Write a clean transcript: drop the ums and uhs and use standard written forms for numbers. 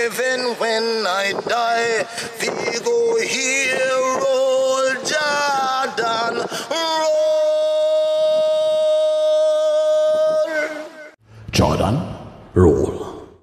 heaven when I die. We go here, roll Jordan, roll. Jordan, roll.